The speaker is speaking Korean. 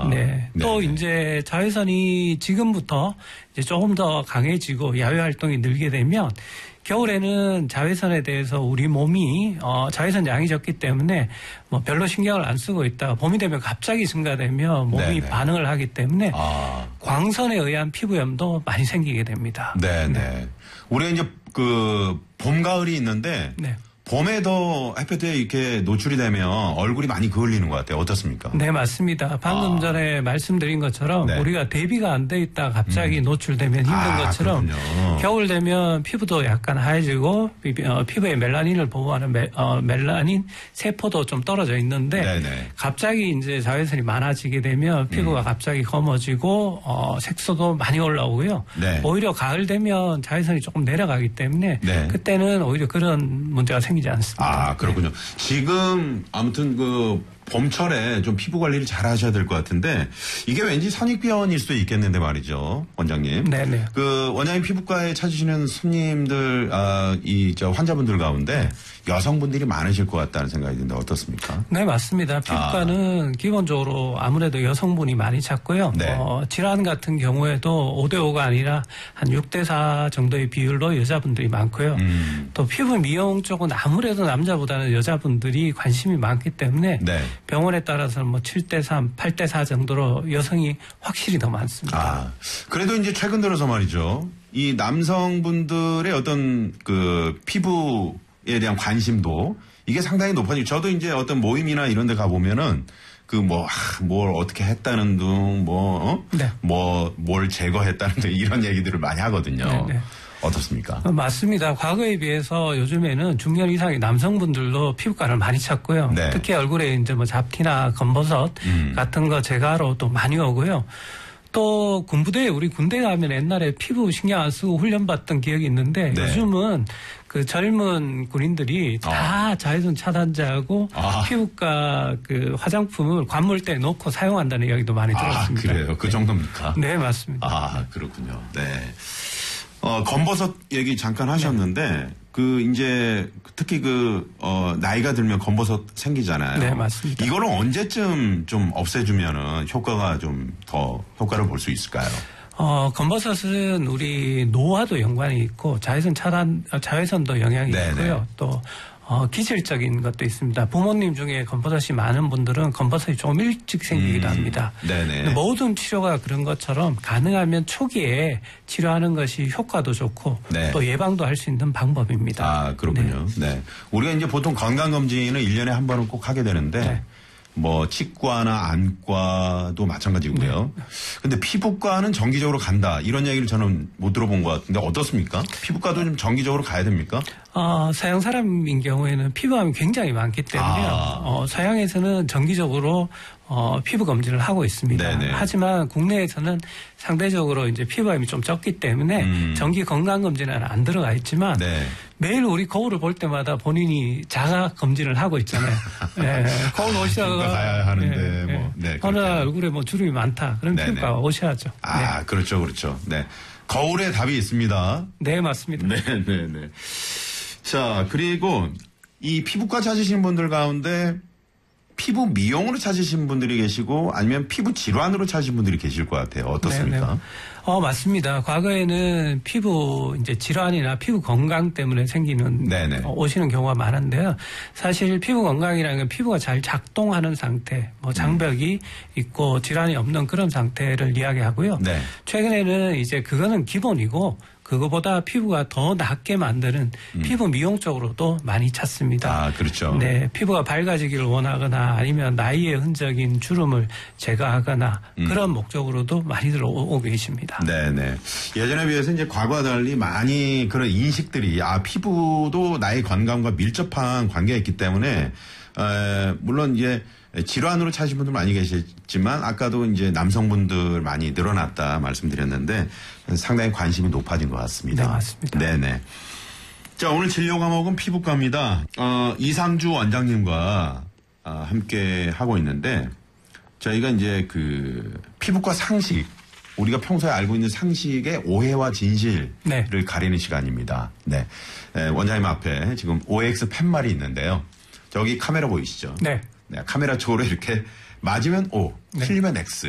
네. 또 이제 자외선이 지금부터 이제 조금 더 강해지고 야외 활동이 늘게 되면 겨울에는 자외선에 대해서 우리 몸이 자외선 양이 적기 때문에 뭐 별로 신경을 안 쓰고 있다가 봄이 되면 갑자기 증가되면 몸이 네네. 반응을 하기 때문에 광선에 의한 피부염도 많이 생기게 됩니다. 네네. 우리가 이제 봄, 가을이 있는데 네. 봄에도 햇볕에 이렇게 노출이 되면 얼굴이 많이 그을리는 것 같아요. 어떻습니까? 네, 맞습니다. 방금 전에 말씀드린 것처럼 네. 우리가 대비가 안 돼 있다 갑자기 노출되면 힘든 것처럼 그렇군요. 겨울 되면 피부도 약간 하얘지고 피부에 멜라닌을 보호하는 멜라닌 세포도 좀 떨어져 있는데 네네. 갑자기 이제 자외선이 많아지게 되면 피부가 갑자기 검어지고 색소도 많이 올라오고요. 네. 오히려 가을 되면 자외선이 조금 내려가기 때문에 네. 그때는 오히려 그런 문제가 생기지 않습니다. 그렇군요. 지금 아무튼 봄철에 좀 피부 관리를 잘 하셔야 될 것 같은데 이게 왠지 선입견일 수도 있겠는데 말이죠, 원장님. 네네. 원장님 피부과에 찾으시는 손님들, 환자분들 가운데 여성분들이 많으실 것 같다는 생각이 드는데 어떻습니까? 네, 맞습니다. 피부과는 기본적으로 아무래도 여성분이 많이 찾고요. 네. 질환 같은 경우에도 5대5가 아니라 한 6대4 정도의 비율로 여자분들이 많고요. 또 피부 미용 쪽은 아무래도 남자보다는 여자분들이 관심이 많기 때문에 네. 병원에 따라서는 뭐 7대3, 8대4 정도로 여성이 확실히 더 많습니다. 그래도 이제 최근 들어서 말이죠. 이 남성분들의 어떤 피부에 대한 관심도 이게 상당히 높아지고 저도 이제 어떤 모임이나 이런 데 가보면은 뭘 어떻게 했다는 둥, 네. 뭘 제거했다는 둥 이런 얘기들을 많이 하거든요. 네. 어떻습니까? 맞습니다. 과거에 비해서 요즘에는 중년 이상의 남성분들도 피부과를 많이 찾고요. 네. 특히 얼굴에 이제 뭐 잡티나 검버섯 같은 거 제거하러 또 많이 오고요. 또 우리 군대 가면 옛날에 피부 신경 안 쓰고 훈련받던 기억이 있는데 네. 요즘은 젊은 군인들이 다 자외선 차단제하고 피부과 화장품을 관물대에 놓고 사용한다는 이야기도 많이 들었습니다. 그래요? 그 정도입니까? 네, 맞습니다. 그렇군요. 네. 검버섯 얘기 잠깐 하셨는데, 이제, 특히 나이가 들면 검버섯 생기잖아요. 네, 맞습니다. 이거를 언제쯤 좀 없애주면은 효과를 볼 수 있을까요? 검버섯은 우리 노화도 연관이 있고 자외선도 영향이 네네. 있고요. 또 기질적인 것도 있습니다. 부모님 중에 검버섯이 많은 분들은 검버섯이 조금 일찍 생기기도 합니다. 네네. 모든 치료가 그런 것처럼 가능하면 초기에 치료하는 것이 효과도 좋고 네. 또 예방도 할 수 있는 방법입니다. 그렇군요. 네. 우리가 이제 보통 건강검진은 1년에 한 번은 꼭 하게 되는데 네. 치과나 안과도 마찬가지고요. 근데 피부과는 정기적으로 간다. 이런 얘기를 저는 못 들어본 것 같은데 어떻습니까? 피부과도 좀 정기적으로 가야 됩니까? 서양 사람인 경우에는 피부암이 굉장히 많기 때문에요. 서양에서는 정기적으로 피부 검진을 하고 있습니다. 네네. 하지만 국내에서는 상대적으로 이제 피부암이 좀 적기 때문에 정기 건강 검진에는 안 들어가 있지만 네. 매일 우리 거울을 볼 때마다 본인이 자가 검진을 하고 있잖아요. 네. 거울 오시다가 가야 하는데 어느 날 얼굴에 주름이 많다. 그럼 네네. 피부과 오셔야죠. 네. 그렇죠. 네. 거울에 답이 있습니다. 네, 맞습니다. 네. 자, 그리고 이 피부과 찾으시는 분들 가운데 피부 미용으로 찾으신 분들이 계시고 아니면 피부 질환으로 찾으신 분들이 계실 것 같아요. 어떻습니까? 네네. 맞습니다. 과거에는 피부 이제 질환이나 피부 건강 때문에 생기는 오시는 경우가 많은데요. 사실 피부 건강이라는 건 피부가 잘 작동하는 상태, 장벽이 있고 질환이 없는 그런 상태를 이야기하고요. 네. 최근에는 이제 그거는 기본이고 그거보다 피부가 더 낫게 만드는 피부 미용 쪽으로도 많이 찾습니다. 그렇죠. 네, 피부가 밝아지기를 원하거나 아니면 나이의 흔적인 주름을 제거하거나 그런 목적으로도 많이들 오고 계십니다. 네네. 예전에 비해서 이제 과거와 달리 많이 그런 인식들이 피부도 나의 건강과 밀접한 관계가 있기 때문에 물론 이제 질환으로 찾으신 분들 많이 계시지만 아까도 이제 남성분들 많이 늘어났다 말씀드렸는데 상당히 관심이 높아진 것 같습니다. 네, 맞습니다. 네네. 자, 오늘 진료 과목은 피부과입니다. 이상주 원장님과 함께 하고 있는데 저희가 이제 피부과 상식 우리가 평소에 알고 있는 상식의 오해와 진실을 가리는 시간입니다. 네. 원장님 앞에 지금 OX 팻말이 있는데요. 저기 카메라 보이시죠? 네. 카메라 쪽으로 이렇게 맞으면 O, 틀리면 X.